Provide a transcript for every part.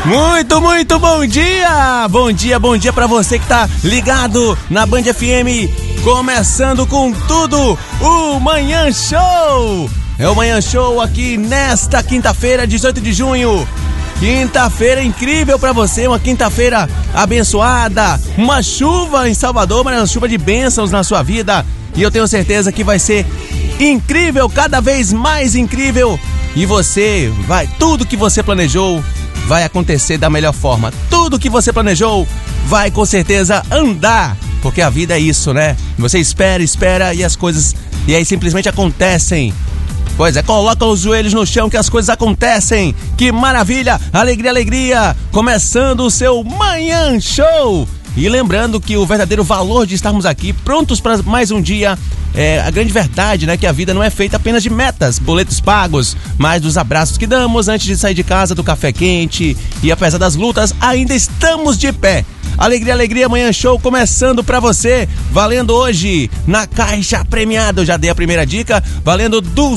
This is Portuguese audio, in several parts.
Muito bom dia! Bom dia pra você que tá ligado na Band FM, começando com tudo, o Manhã Show! É o Manhã Show aqui nesta quinta-feira, 18 de junho. Quinta-feira incrível pra você, uma quinta-feira abençoada, uma chuva em Salvador, mas uma chuva de bênçãos na sua vida. E eu tenho certeza que vai ser incrível, cada vez mais incrível. E você vai, tudo que você planejou vai acontecer da melhor forma. Tudo que você planejou vai com certeza andar, porque a vida é isso, né? Você espera e as coisas, e aí simplesmente acontecem. Pois é, coloca os joelhos no chão que as coisas acontecem. Que maravilha, alegria, começando o seu Manhã Show. E lembrando que o verdadeiro valor de estarmos aqui, prontos para mais um dia, é a grande verdade, né? Que a vida não é feita apenas de metas, boletos pagos, mas dos abraços que damos antes de sair de casa, do café quente. E apesar das lutas, ainda estamos de pé. Alegria, Manhã Show começando pra você, valendo hoje na caixa premiada, eu já dei a primeira dica, valendo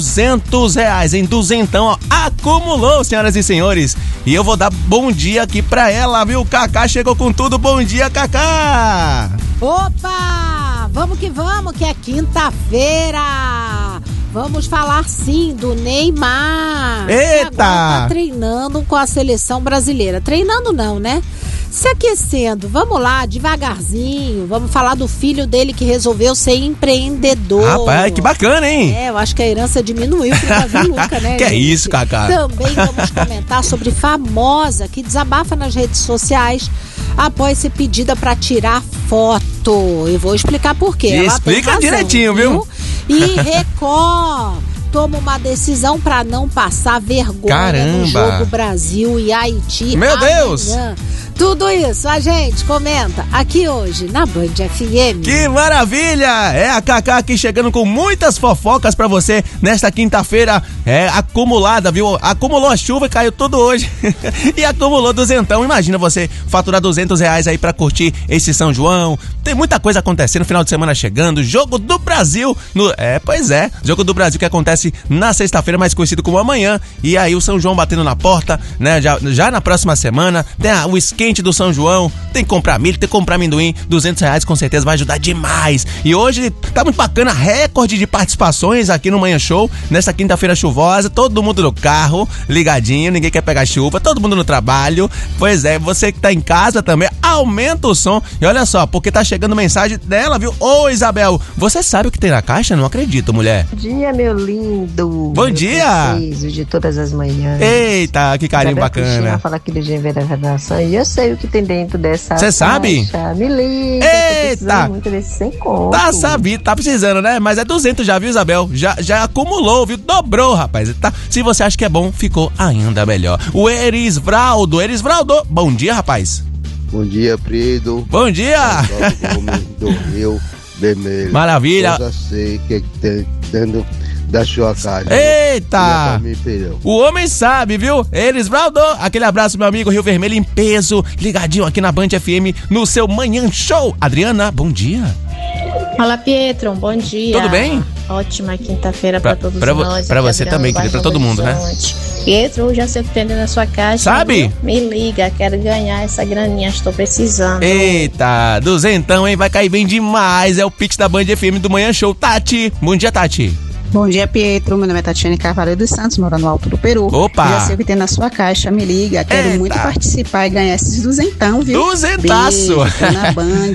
R$200, em duzentão, ó, acumulou, senhoras e senhores. E eu vou dar bom dia aqui pra ela, viu? Cacá chegou com tudo, bom dia, Cacá! Opa, vamos que é quinta-feira. Vamos falar sim do Neymar. Eita! Que agora tá treinando com a seleção brasileira. Treinando não, né? Se aquecendo. Vamos lá, devagarzinho. Vamos falar do filho dele que resolveu ser empreendedor. Rapaz, que bacana, hein? É, eu acho que a herança diminuiu com o Davi Luca, né? Que gente? É isso, Cacá? Também vamos comentar sobre Famosa, que desabafa nas redes sociais após ser pedida para tirar foto. Eu vou explicar por quê. Ela explica tem razão, direitinho, viu? E Record toma uma decisão para não passar vergonha Caramba. no jogo Brasil e Haiti. Meu Deus! Tudo isso a gente comenta aqui hoje na Band FM. Que maravilha! É a Cacá aqui chegando com muitas fofocas pra você nesta quinta-feira, acumulada, viu? Acumulou a chuva e caiu tudo hoje. E acumulou duzentão. Imagina você faturar R$200 aí pra curtir esse São João. Tem muita coisa acontecendo, final de semana chegando, Jogo do Brasil. Jogo do Brasil que acontece na sexta-feira, mais conhecido como amanhã. E aí o São João batendo na porta, né? Já na próxima semana, tem o esquente do São João, tem que comprar milho, tem que comprar amendoim, R$200 com certeza vai ajudar demais. E hoje tá muito bacana, recorde de participações aqui no Manhã Show, nessa quinta-feira chuvosa, todo mundo no carro, ligadinho, ninguém quer pegar chuva, todo mundo no trabalho. Pois é, você que tá em casa também, aumenta o som. E olha só, porque tá chegando mensagem dela, viu? Ô Isabel, você sabe o que tem na caixa? Não acredito, mulher. Bom dia, meu lindo. Bom dia. Preciso de todas as manhãs. Eita, que carinho Isabel bacana. Cristina fala aqui do GV da Redação e eu sei o que tem dentro dessa Cê sabe? caixa. Me liga. Eita. Tô muito desse sem conto. Tá sabido, tá precisando, né? Mas é 200 já, viu, Isabel? Já acumulou, viu? Dobrou, rapaz. Tá? Se você acha que é bom, ficou ainda melhor. O Erisvraldo, bom dia, rapaz. Bom dia, Priedo. Bom dia. Do Rio Vermelho. Maravilha. Eu já sei o que tem dentro da sua casa. Eita! O homem sabe, viu? Erisvraldo, aquele abraço, meu amigo Rio Vermelho em peso, ligadinho aqui na Band FM, no seu Manhã Show. Adriana, bom dia. Fala, Pietro, bom dia. Tudo bem? Ótima quinta-feira pra todos nós. Pra você também, querido, pra todo mundo, né? Pietro, eu já sei o que tem dentro da sua caixa. Sabe? Viu? Me liga, quero ganhar essa graninha, estou precisando. Eita, duzentão, hein? Vai cair bem demais. É o Pix da Band FM do Manhã Show. Tati, bom dia, Tati. Bom dia, Pietro. Meu nome é Tatiane Carvalho dos Santos, moro no Alto do Peru. Opa! Já sei o que tem na sua caixa, me liga. Quero muito participar e ganhar esses duzentão, viu? Duzentaço! Beijo, tá na Band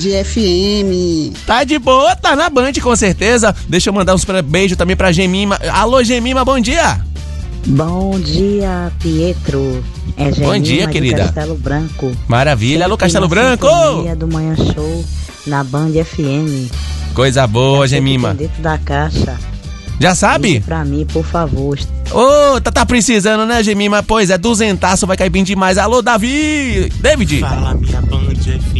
FM. Tá de boa, tá na Band, com certeza. Deixa eu mandar uns beijo também pra Gemima. Alô, Gemima, bom dia! Bom dia, Pietro. É Gemima, bom dia, querida. Castelo Branco. Maravilha, alô, Castelo Branco! Do Manhã Show na Band FM. Coisa boa, Gemima. Dentro da caixa. Já sabe? Ligue pra mim, por favor. Tá precisando, né, Gemima? Pois é, duzentaço, vai cair bem demais. Alô, David! Fala, minha Band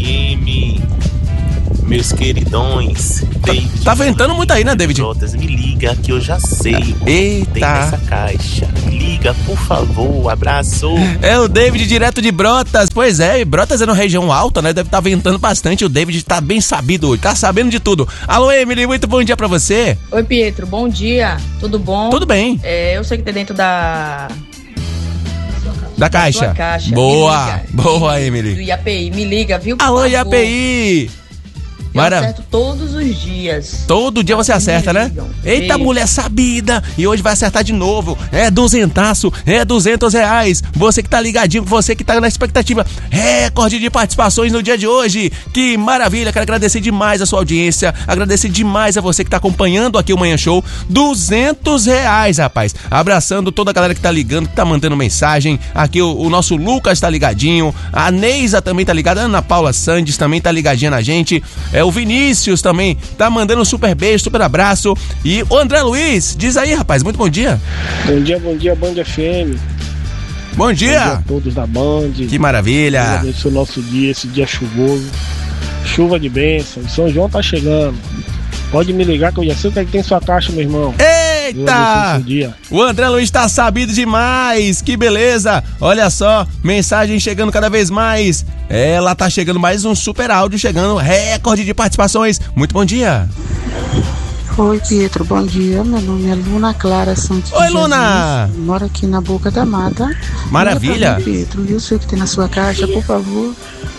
FM. Meus queridões. Tá ventando muito aí, né, David? Brotas, me liga que eu já sei o que tem nessa caixa. Me liga, por favor, abraço. É o David direto de Brotas. Pois é, Brotas é na região alta, né? Deve estar ventando bastante. O David tá bem sabido hoje, tá sabendo de tudo. Alô, Emily, muito bom dia pra você. Oi, Pietro, bom dia. Tudo bom? Tudo bem. Eu sei que tem dentro da Da Caixa. Boa, boa, Emily. Do IAPI, me liga, viu? Alô, IAPI. Eu acerto todos os dias. Todo dia você acerta, né? Eita, mulher sabida! E hoje vai acertar de novo. É duzentaço, é R$200. Você que tá ligadinho, você que tá na expectativa. Recorde de participações no dia de hoje. Que maravilha! Quero agradecer demais a sua audiência. Agradecer demais a você que tá acompanhando aqui o Manhã Show. R$200, rapaz. Abraçando toda a galera que tá ligando, que tá mandando mensagem. Aqui o nosso Lucas tá ligadinho. A Neisa também tá ligada. A Ana Paula Sandes também tá ligadinha na gente. O Vinícius também tá mandando um super beijo, super abraço. E o André Luiz, diz aí, rapaz, muito bom dia. Bom dia, Band FM. Bom dia. Bom dia a todos da Band. Que maravilha. Agradecer o nosso dia, esse dia chuvoso. Chuva de bênção. São João tá chegando. Pode me ligar que eu já sei o que é que tem em sua caixa, meu irmão. Eita! O André Luiz tá sabido demais. Que beleza. Olha só, mensagem chegando cada vez mais. Ela tá chegando mais um super áudio, chegando recorde de participações. Muito bom dia. Oi, Pietro, bom dia. Meu nome é Luna Clara Santos. Oi, Luna. Moro aqui na Boca da Mata. Maravilha. Mim, Pietro, eu sei o que tem na sua caixa, por favor.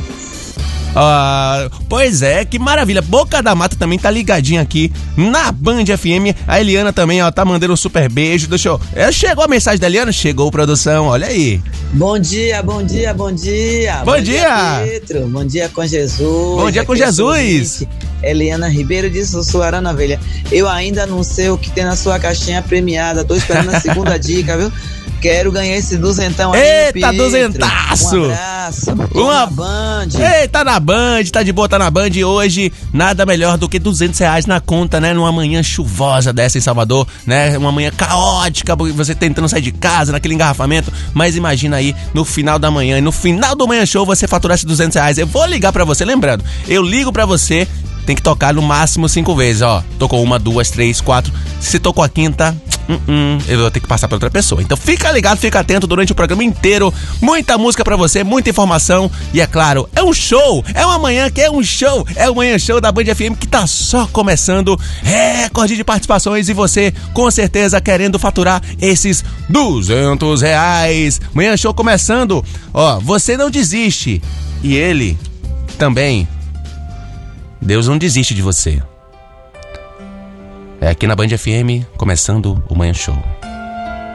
Pois é, que maravilha. Boca da Mata também tá ligadinha aqui na Band FM. A Eliana também, ó, tá mandando um super beijo. Deixa eu... Chegou a mensagem da Eliana? Chegou, produção, olha aí. Bom dia, bom dia, bom dia. Bom dia, Pedro. Bom dia com Jesus. Bom dia com Jesus. Eliana Ribeiro de Sussuarana Velha. Eu ainda não sei o que tem na sua caixinha premiada. Tô esperando a segunda dica, viu? Quero ganhar esse duzentão aí. Eita, duzentaço! Um abraço. Na Band. Eita, na Band, tá de boa, tá na Band hoje. Nada melhor do que R$200 na conta, né? Numa manhã chuvosa dessa em Salvador, né? Uma manhã caótica, você tentando sair de casa, naquele engarrafamento. Mas imagina aí, no final da manhã, e no final do Manhã Show, você faturasse R$200. Eu vou ligar pra você, lembrando, eu ligo pra você. Tem que tocar no máximo 5 vezes, ó. Tocou 1, 2, 3, 4. Se tocou a quinta, eu vou ter que passar pra outra pessoa. Então fica ligado, fica atento durante o programa inteiro. Muita música pra você, muita informação. E é claro, é um show. É uma manhã que é um show. É o Manhã Show da Band FM que tá só começando. Recorde de participações e você, com certeza, querendo faturar esses R$200. Manhã Show começando. Ó, você não desiste. E ele também. Deus não desiste de você. É aqui na Band FM, começando o Manhã Show.